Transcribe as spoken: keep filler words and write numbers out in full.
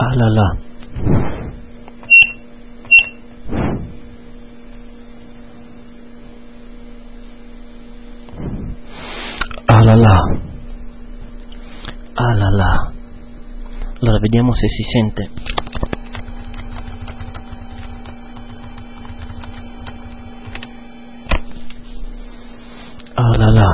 Ah là là. Ah là là. Ah là là. Allora vediamo se si sente. Ah là là.